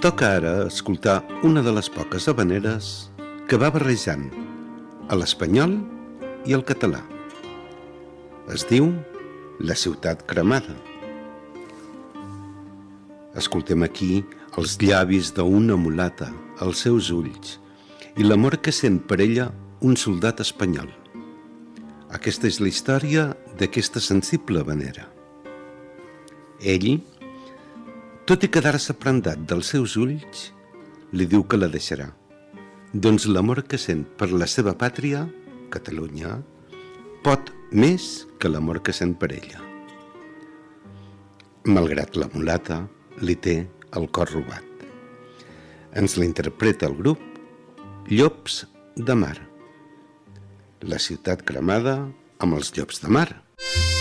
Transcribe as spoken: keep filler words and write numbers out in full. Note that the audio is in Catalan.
Toca ara escoltar una de les poques havaneres que va barrejant a l'espanyol i al català. Es diu La ciutat cremada. Escoltem aquí els llavis d'una mulata, els seus ulls, i l'amor que sent per ella un soldat espanyol. Aquesta és la història d'aquesta sensible havanera. Ell, tot i quedar-se prendat dels seus ulls, li diu que la deixarà. Doncs l'amor que sent per la seva pàtria, Catalunya, pot més que l'amor que sent per ella. Malgrat la mulata, li té el cor robat. Ens la interpreta el grup Llops de Mar. La ciutat cremada amb els llops de mar.